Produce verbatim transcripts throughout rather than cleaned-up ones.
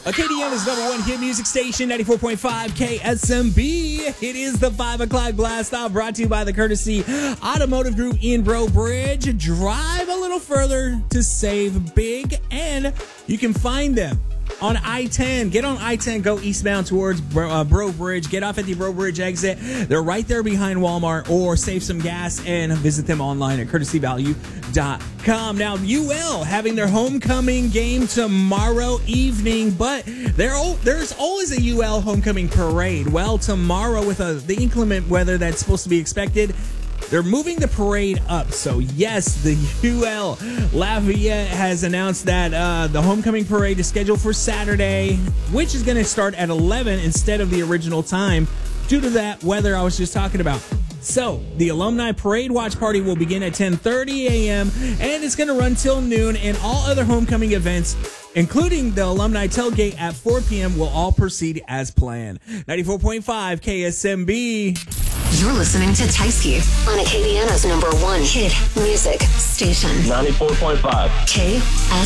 Acadiana's number one hit music station, ninety-four point five K S M B. It is the five o'clock blast off, brought to you by the Courtesy Automotive Group in Breaux Bridge. Drive a little further to save big, and you can find them on I ten. Get on I ten, go eastbound towards uh, Breaux Bridge. Get off at the Breaux Bridge exit. They're right there behind Walmart, or save some gas and visit them online at courtesy value dot com. Now, U L having their homecoming game tomorrow evening, but there, there's always a U L homecoming parade. Well, tomorrow, with a, the inclement weather that's supposed to be expected, they're moving the parade up. So yes, the U L Lafayette has announced that uh, the homecoming parade is scheduled for Saturday, which is going to start at eleven instead of the original time due to that weather I was just talking about. So the alumni parade watch party will begin at ten thirty a.m. and it's going to run till noon, and all other homecoming events, including the alumni tailgate at four p.m., will all proceed as planned. ninety-four point five K S M B. You're listening to Tysky on Acadiana's number one hit music station. ninety-four point five K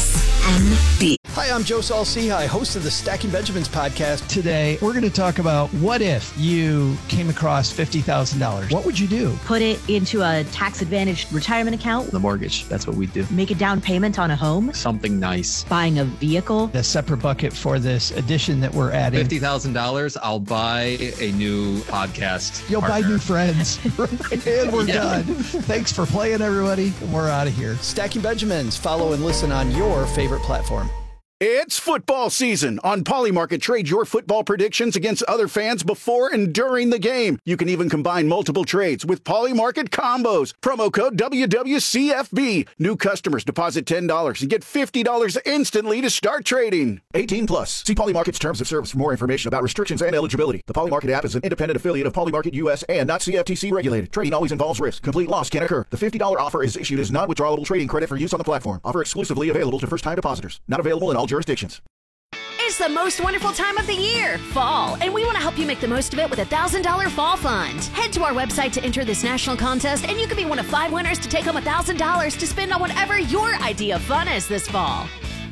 S M B. Hi, I'm Joe Saul-Sehy, host of the Stacking Benjamins podcast. Today, we're going to talk about what if you came across fifty thousand dollars? What would you do? Put it into a tax-advantaged retirement account. The mortgage, that's what we do. Make a down payment on a home. Something nice. Buying a vehicle. The separate bucket for this edition that we're adding. fifty thousand dollars, I'll buy a new podcast. You'll partner. buy new friends. And we're Yeah. done. Thanks for playing, everybody. We're out of here. Stacking Benjamins. Follow and listen on your favorite platform. It's football season. On Polymarket, trade your football predictions against other fans before and during the game. You can even combine multiple trades with Polymarket combos. Promo code W W C F B. New customers deposit ten dollars and get fifty dollars instantly to start trading. eighteen plus. See Polymarket's terms of service for more information about restrictions and eligibility. The Polymarket app is an independent affiliate of Polymarket U S and not C F T C regulated. Trading always involves risk. Complete loss can occur. The fifty dollars offer is issued as non-withdrawable trading credit for use on the platform. Offer exclusively available to first-time depositors. Not available in all jurisdictions. It's the most wonderful time of the year, fall, and we want to help you make the most of it with a one thousand dollars Fall Fund. Head to our website to enter this national contest, and you could be one of five winners to take home one thousand dollars to spend on whatever your idea of fun is this fall.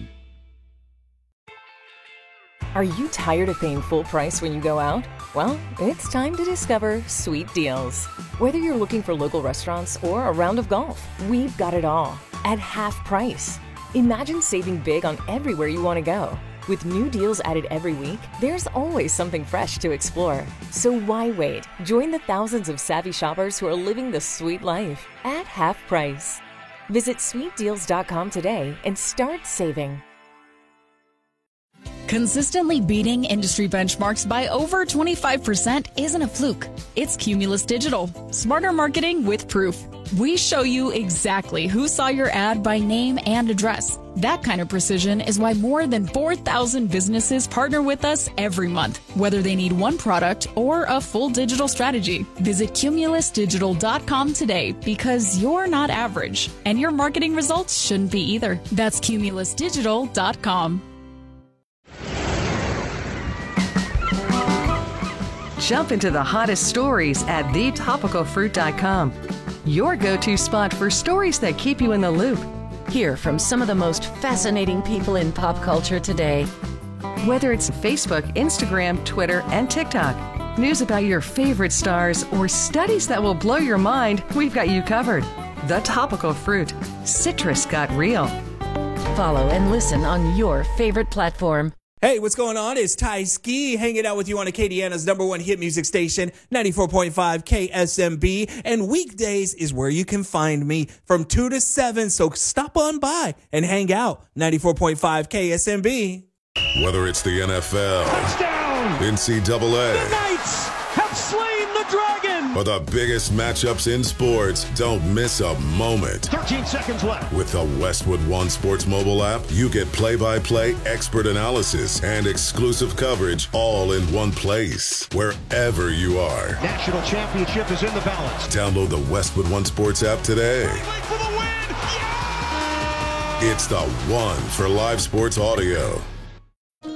Are you tired of paying full price when you go out? Well, it's time to discover Sweet Deals. Whether you're looking for local restaurants or a round of golf, we've got it all at half price. Imagine saving big on everywhere you want to go. With new deals added every week, there's always something fresh to explore. So why wait? Join the thousands of savvy shoppers who are living the sweet life at half price. Visit sweet deals dot com today and start saving. Consistently beating industry benchmarks by over twenty-five percent isn't a fluke. It's Cumulus Digital. Smarter marketing with proof. We show you exactly who saw your ad by name and address. That kind of precision is why more than four thousand businesses partner with us every month, whether they need one product or a full digital strategy. Visit cumulus digital dot com today, because you're not average, and your marketing results shouldn't be either. That's cumulus digital dot com. Jump into the hottest stories at the topical fruit dot com. Your go-to spot for stories that keep you in the loop. Hear from some of the most fascinating people in pop culture today. Whether it's Facebook, Instagram, Twitter, and TikTok, news about your favorite stars, or studies that will blow your mind, we've got you covered. The Topical Fruit. Citrus got real. Follow and listen on your favorite platform. Hey, what's going on? It's Ty Ski hanging out with you on Acadiana's number one hit music station, ninety-four point five K S M B. And weekdays is where you can find me from two to seven. So stop on by and hang out. ninety-four point five K S M B. Whether it's the N F L, touchdown, N C double A, the Knights have slain the dragon, or the biggest matchups in sports, don't miss a moment. thirteen seconds left. With the Westwood One Sports mobile app, you get play-by-play expert analysis and exclusive coverage all in one place, wherever you are. National championship is in the balance. Download the Westwood One Sports app today. For the win. Yeah! It's the one for live sports audio.